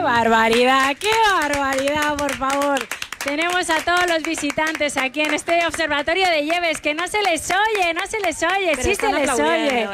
barbaridad! ¡Qué barbaridad, por favor! Tenemos a todos los visitantes aquí en este observatorio de Lleves, que no se les oye, sí se les oye.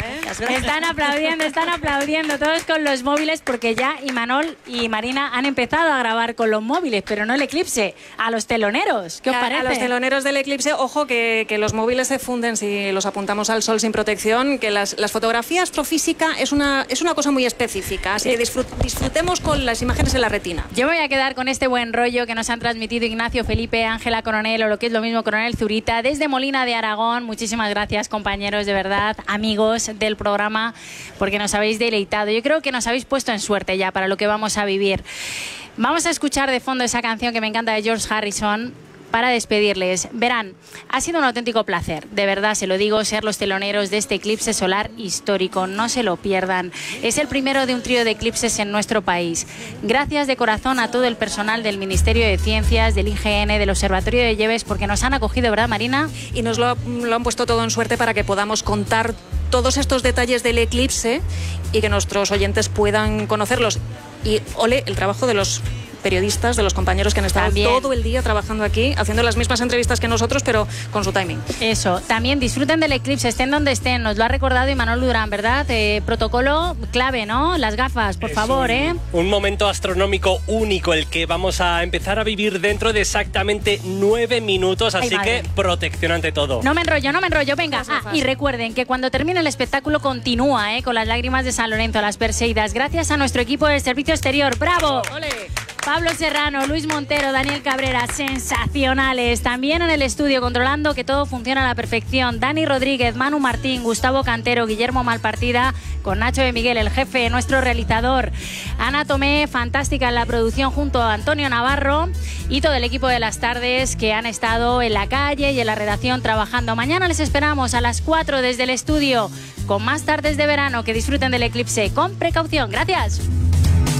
Están aplaudiendo todos con los móviles, porque ya Imanol y Marina han empezado a grabar con los móviles, pero no el eclipse, a los teloneros. ¿Qué os parece? A los teloneros del eclipse, ojo que los móviles se funden si los apuntamos al sol sin protección, que las fotografías astrofísica es una cosa muy específica, así que disfrutemos con las imágenes en la retina. Yo me voy a quedar con este buen rollo que nos han transmitido Ignacio Felipe, Ángela Coronel, o lo que es lo mismo, Coronel Zurita, desde Molina de Aragón. Muchísimas gracias, compañeros, de verdad, amigos del programa, porque nos habéis deleitado. Yo creo que nos habéis puesto en suerte ya para lo que vamos a vivir. Vamos a escuchar de fondo esa canción que me encanta de George Harrison para despedirles. Verán, ha sido un auténtico placer, de verdad se lo digo, ser los teloneros de este eclipse solar histórico. No se lo pierdan. Es el primero de un trío de eclipses en nuestro país. Gracias de corazón a todo el personal del Ministerio de Ciencias, del IGN, del Observatorio de Lleves, porque nos han acogido, ¿verdad, Marina? Y nos lo han puesto todo en suerte para que podamos contar todos estos detalles del eclipse y que nuestros oyentes puedan conocerlos. Y ole, el trabajo de los periodistas, de los compañeros que han estado todo el día trabajando aquí, haciendo las mismas entrevistas que nosotros, pero con su timing. Eso, también disfruten del eclipse, estén donde estén, nos lo ha recordado Imanol Durán, ¿verdad? Protocolo clave, ¿no? Las gafas, por favor, Un momento astronómico único, el que vamos a empezar a vivir dentro de exactamente 9 minutos, así que protección ante todo. No me enrollo, venga. Y recuerden que cuando termine el espectáculo continúa, con las lágrimas de San Lorenzo, las Perseidas, gracias a nuestro equipo del Servicio Exterior. ¡Bravo! ¡Ole! Pablo Serrano, Luis Montero, Daniel Cabrera, sensacionales. También en el estudio, controlando que todo funciona a la perfección, Dani Rodríguez, Manu Martín, Gustavo Cantero, Guillermo Malpartida, con Nacho de Miguel, el jefe, nuestro realizador. Ana Tomé, fantástica en la producción, junto a Antonio Navarro y todo el equipo de Las Tardes que han estado en la calle y en la redacción trabajando. Mañana les esperamos a las 4 desde el estudio con más Tardes de Verano. Que disfruten del eclipse con precaución. Gracias.